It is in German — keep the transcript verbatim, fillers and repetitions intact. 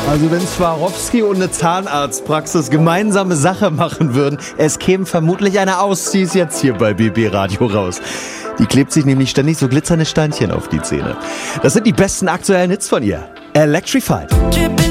Also wenn Swarovski und eine Zahnarztpraxis gemeinsame Sache machen würden, es käme vermutlich eine aus, die ist jetzt hier bei B B Radio raus. Die klebt sich nämlich ständig so glitzernde Steinchen auf die Zähne. Das sind die besten aktuellen Hits von ihr. Electrified.